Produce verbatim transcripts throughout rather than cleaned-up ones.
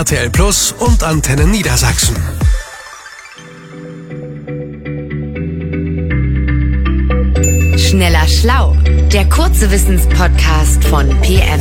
R T L Plus und Antenne Niedersachsen. Schneller Schlau, der kurze Wissenspodcast von P M.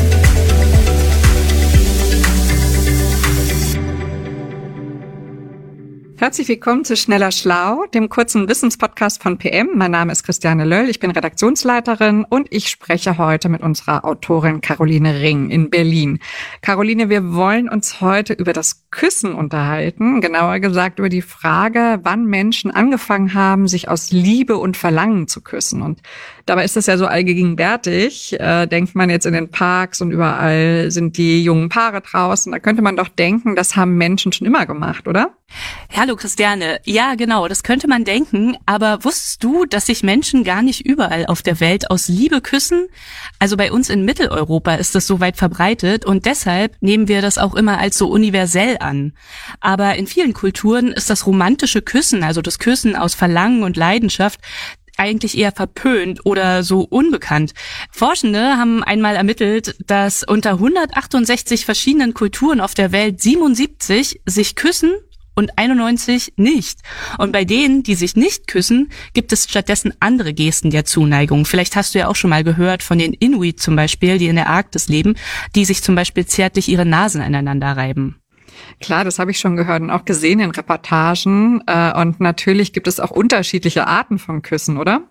Herzlich willkommen zu Schneller Schlau, dem kurzen Wissenspodcast von P M. Mein Name ist Christiane Löll, ich bin Redaktionsleiterin und ich spreche heute mit unserer Autorin Caroline Ring in Berlin. Caroline, wir wollen uns heute über das Küssen unterhalten, genauer gesagt über die Frage, wann Menschen angefangen haben, sich aus Liebe und Verlangen zu küssen. Und dabei ist das ja so allgegenwärtig, äh, denkt man jetzt in den Parks und überall sind die jungen Paare draußen. Da könnte man doch denken, das haben Menschen schon immer gemacht, oder? Hallo Christiane, ja genau, das könnte man denken, aber wusstest du, dass sich Menschen gar nicht überall auf der Welt aus Liebe küssen? Also bei uns in Mitteleuropa ist das so weit verbreitet und deshalb nehmen wir das auch immer als so universell an. Aber in vielen Kulturen ist das romantische Küssen, also das Küssen aus Verlangen und Leidenschaft, eigentlich eher verpönt oder so unbekannt. Forschende haben einmal ermittelt, dass unter hundertachtundsechzig verschiedenen Kulturen auf der Welt siebenundsiebzig sich küssen und einundneunzig nicht. Und bei denen, die sich nicht küssen, gibt es stattdessen andere Gesten der Zuneigung. Vielleicht hast du ja auch schon mal gehört von den Inuit zum Beispiel, die in der Arktis leben, die sich zum Beispiel zärtlich ihre Nasen aneinander reiben. Klar, das habe ich schon gehört und auch gesehen in Reportagen. Und natürlich gibt es auch unterschiedliche Arten von Küssen, oder?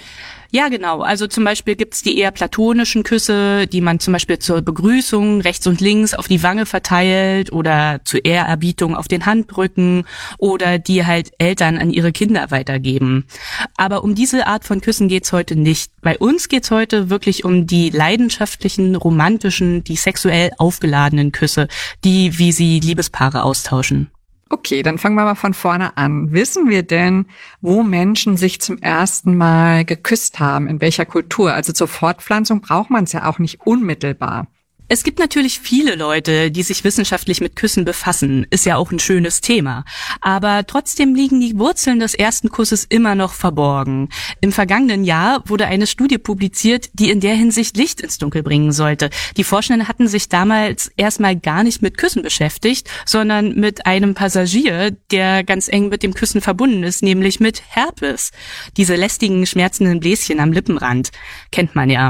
Ja, genau. Also zum Beispiel gibt's die eher platonischen Küsse, die man zum Beispiel zur Begrüßung rechts und links auf die Wange verteilt oder zur Ehrerbietung auf den Handrücken oder die halt Eltern an ihre Kinder weitergeben. Aber um diese Art von Küssen geht's heute nicht. Bei uns geht's heute wirklich um die leidenschaftlichen, romantischen, die sexuell aufgeladenen Küsse, die, wie sie Liebespaare austauschen. Okay, dann fangen wir mal von vorne an. Wissen wir denn, wo Menschen sich zum ersten Mal geküsst haben? In welcher Kultur? Also zur Fortpflanzung braucht man es ja auch nicht unmittelbar. Es gibt natürlich viele Leute, die sich wissenschaftlich mit Küssen befassen. Ist ja auch ein schönes Thema. Aber trotzdem liegen die Wurzeln des ersten Kusses immer noch verborgen. Im vergangenen Jahr wurde eine Studie publiziert, die in der Hinsicht Licht ins Dunkel bringen sollte. Die Forschenden hatten sich damals erstmal gar nicht mit Küssen beschäftigt, sondern mit einem Passagier, der ganz eng mit dem Küssen verbunden ist, nämlich mit Herpes. Diese lästigen, schmerzenden Bläschen am Lippenrand. Kennt man ja.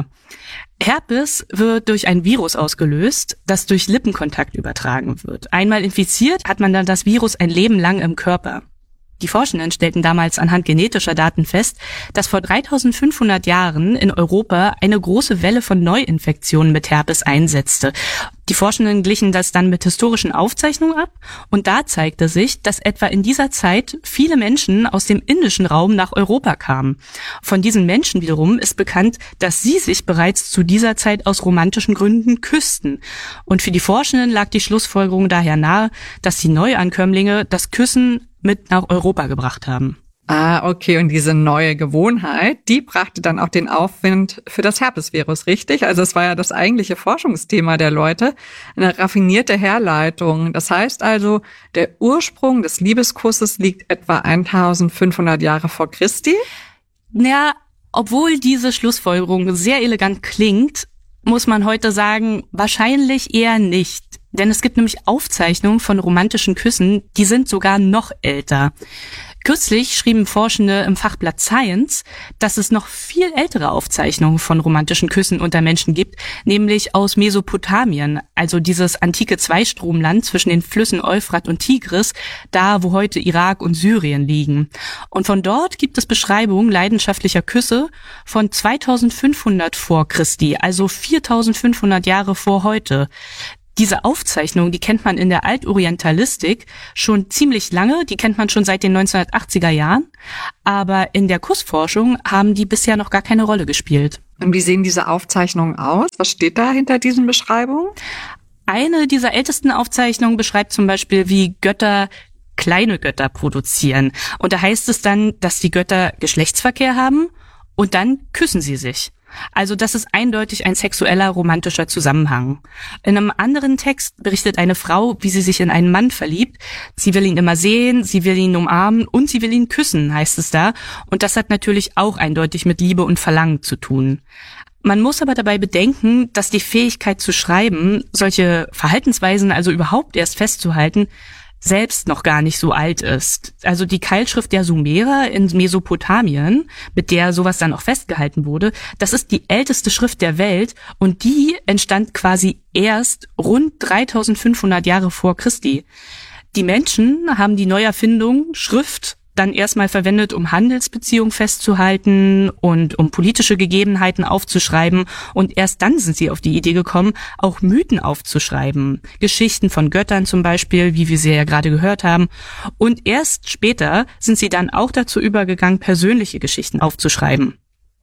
Herpes wird durch ein Virus ausgelöst, das durch Lippenkontakt übertragen wird. Einmal infiziert, hat man dann das Virus ein Leben lang im Körper. Die Forschenden stellten damals anhand genetischer Daten fest, dass vor dreitausendfünfhundert Jahren in Europa eine große Welle von Neuinfektionen mit Herpes einsetzte. Die Forschenden glichen das dann mit historischen Aufzeichnungen ab und da zeigte sich, dass etwa in dieser Zeit viele Menschen aus dem indischen Raum nach Europa kamen. Von diesen Menschen wiederum ist bekannt, dass sie sich bereits zu dieser Zeit aus romantischen Gründen küssten. Und für die Forschenden lag die Schlussfolgerung daher nahe, dass die Neuankömmlinge das Küssen mit nach Europa gebracht haben. Ah, okay. Und diese neue Gewohnheit, die brachte dann auch den Aufwind für das Herpesvirus, richtig? Also es war ja das eigentliche Forschungsthema der Leute, eine raffinierte Herleitung. Das heißt also, der Ursprung des Liebeskusses liegt etwa eintausendfünfhundert Jahre vor Christi? Ja, obwohl diese Schlussfolgerung sehr elegant klingt, muss man heute sagen, wahrscheinlich eher nicht. Denn es gibt nämlich Aufzeichnungen von romantischen Küssen, die sind sogar noch älter. Kürzlich schrieben Forschende im Fachblatt Science, dass es noch viel ältere Aufzeichnungen von romantischen Küssen unter Menschen gibt, nämlich aus Mesopotamien, also dieses antike Zweistromland zwischen den Flüssen Euphrat und Tigris, da wo heute Irak und Syrien liegen. Und von dort gibt es Beschreibungen leidenschaftlicher Küsse von zweitausendfünfhundert vor Christi, also viertausendfünfhundert Jahre vor heute. Diese Aufzeichnung, die kennt man in der Altorientalistik schon ziemlich lange, die kennt man schon seit den neunzehnhundertachtziger Jahren, aber in der Kussforschung haben die bisher noch gar keine Rolle gespielt. Und wie sehen diese Aufzeichnungen aus? Was steht da hinter diesen Beschreibungen? Eine dieser ältesten Aufzeichnungen beschreibt zum Beispiel, wie Götter kleine Götter produzieren. Und da heißt es dann, dass die Götter Geschlechtsverkehr haben und dann küssen sie sich. Also das ist eindeutig ein sexueller, romantischer Zusammenhang. In einem anderen Text berichtet eine Frau, wie sie sich in einen Mann verliebt. Sie will ihn immer sehen, sie will ihn umarmen und sie will ihn küssen, heißt es da. Und das hat natürlich auch eindeutig mit Liebe und Verlangen zu tun. Man muss aber dabei bedenken, dass die Fähigkeit zu schreiben, solche Verhaltensweisen also überhaupt erst festzuhalten, selbst noch gar nicht so alt ist. Also die Keilschrift der Sumerer in Mesopotamien, mit der sowas dann auch festgehalten wurde, das ist die älteste Schrift der Welt und die entstand quasi erst rund dreitausendfünfhundert Jahre vor Christi. Die Menschen haben die Neuerfindung Schrift dann erstmal verwendet, um Handelsbeziehungen festzuhalten und um politische Gegebenheiten aufzuschreiben. Und erst dann sind sie auf die Idee gekommen, auch Mythen aufzuschreiben. Geschichten von Göttern zum Beispiel, wie wir sie ja gerade gehört haben. Und erst später sind sie dann auch dazu übergegangen, persönliche Geschichten aufzuschreiben.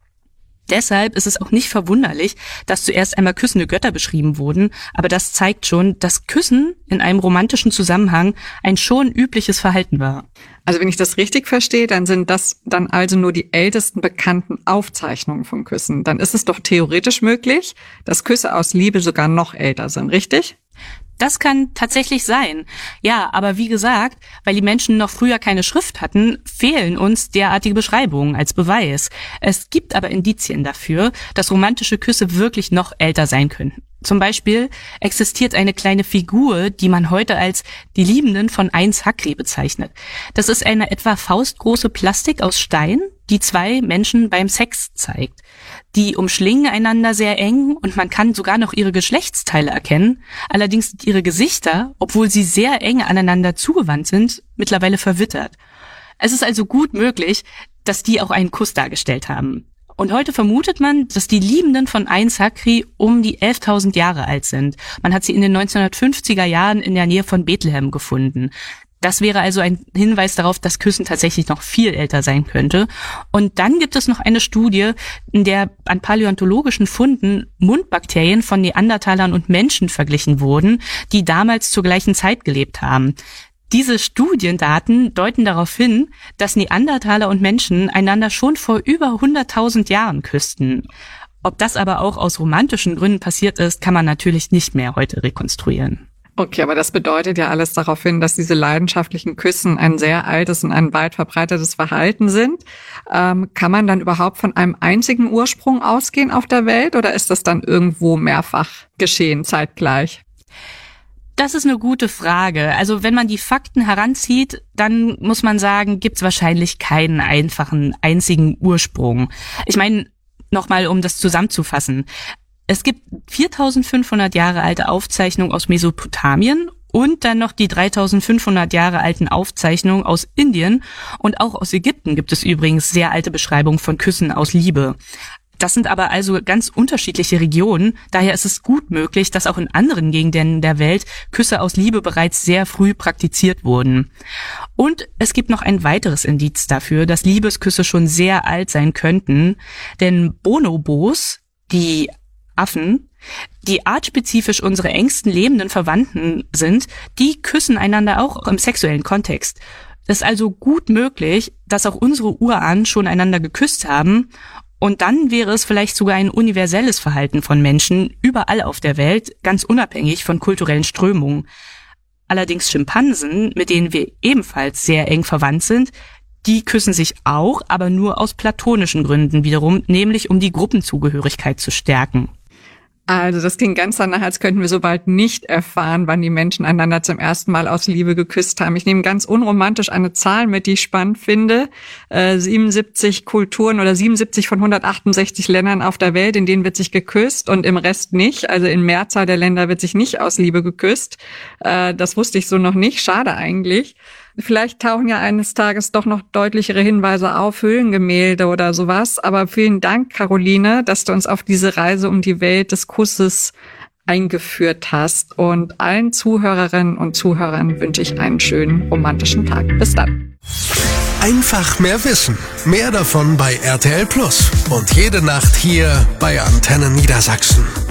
Deshalb ist es auch nicht verwunderlich, dass zuerst einmal küssende Götter beschrieben wurden, aber das zeigt schon, dass Küssen in einem romantischen Zusammenhang ein schon übliches Verhalten war. Also wenn ich das richtig verstehe, dann sind das dann also nur die ältesten bekannten Aufzeichnungen von Küssen. Dann ist es doch theoretisch möglich, dass Küsse aus Liebe sogar noch älter sind, richtig? Das kann tatsächlich sein. Ja, aber wie gesagt, weil die Menschen noch früher keine Schrift hatten, fehlen uns derartige Beschreibungen als Beweis. Es gibt aber Indizien dafür, dass romantische Küsse wirklich noch älter sein könnten. Zum Beispiel existiert eine kleine Figur, die man heute als die Liebenden von Ain-Sakri bezeichnet. Das ist eine etwa faustgroße Plastik aus Stein, die zwei Menschen beim Sex zeigt. Die umschlingen einander sehr eng und man kann sogar noch ihre Geschlechtsteile erkennen. Allerdings sind ihre Gesichter, obwohl sie sehr eng aneinander zugewandt sind, mittlerweile verwittert. Es ist also gut möglich, dass die auch einen Kuss dargestellt haben. Und heute vermutet man, dass die Liebenden von Ain-Sakri um die elftausend Jahre alt sind. Man hat sie in den neunzehnhundertfünfziger Jahren in der Nähe von Bethlehem gefunden. Das wäre also ein Hinweis darauf, dass Küssen tatsächlich noch viel älter sein könnte. Und dann gibt es noch eine Studie, in der an paläontologischen Funden Mundbakterien von Neandertalern und Menschen verglichen wurden, die damals zur gleichen Zeit gelebt haben. Diese Studiendaten deuten darauf hin, dass Neandertaler und Menschen einander schon vor über hunderttausend Jahren küssten. Ob das aber auch aus romantischen Gründen passiert ist, kann man natürlich nicht mehr heute rekonstruieren. Okay, aber das bedeutet ja alles darauf hin, dass diese leidenschaftlichen Küssen ein sehr altes und ein weit verbreitetes Verhalten sind. Ähm, kann man dann überhaupt von einem einzigen Ursprung ausgehen auf der Welt oder ist das dann irgendwo mehrfach geschehen, zeitgleich? Das ist eine gute Frage. Also wenn man die Fakten heranzieht, dann muss man sagen, gibt es wahrscheinlich keinen einfachen, einzigen Ursprung. Ich meine, nochmal, um das zusammenzufassen. Es gibt viertausendfünfhundert Jahre alte Aufzeichnungen aus Mesopotamien und dann noch die dreitausendfünfhundert Jahre alten Aufzeichnungen aus Indien. Und auch aus Ägypten gibt es übrigens sehr alte Beschreibungen von Küssen aus Liebe. Das sind aber also ganz unterschiedliche Regionen. Daher ist es gut möglich, dass auch in anderen Gegenden der Welt Küsse aus Liebe bereits sehr früh praktiziert wurden. Und es gibt noch ein weiteres Indiz dafür, dass Liebesküsse schon sehr alt sein könnten. Denn Bonobos, die Affen, die artspezifisch unsere engsten lebenden Verwandten sind, die küssen einander auch im sexuellen Kontext. Es ist also gut möglich, dass auch unsere Urahnen schon einander geküsst haben. Und dann wäre es vielleicht sogar ein universelles Verhalten von Menschen überall auf der Welt, ganz unabhängig von kulturellen Strömungen. Allerdings Schimpansen, mit denen wir ebenfalls sehr eng verwandt sind, die küssen sich auch, aber nur aus platonischen Gründen wiederum, nämlich um die Gruppenzugehörigkeit zu stärken. Also das klingt ganz danach, als könnten wir so bald nicht erfahren, wann die Menschen einander zum ersten Mal aus Liebe geküsst haben. Ich nehme ganz unromantisch eine Zahl mit, die ich spannend finde. Äh, siebenundsiebzig Kulturen oder siebenundsiebzig von hundertachtundsechzig Ländern auf der Welt, in denen wird sich geküsst und im Rest nicht. Also in Mehrzahl der Länder wird sich nicht aus Liebe geküsst. Äh, das wusste ich so noch nicht. Schade eigentlich. Vielleicht tauchen ja eines Tages doch noch deutlichere Hinweise auf, Höhlengemälde oder sowas. Aber vielen Dank, Caroline, dass du uns auf diese Reise um die Welt des Kusses eingeführt hast. Und allen Zuhörerinnen und Zuhörern wünsche ich einen schönen romantischen Tag. Bis dann. Einfach mehr Wissen. Mehr davon bei R T L Plus. Und jede Nacht hier bei Antenne Niedersachsen.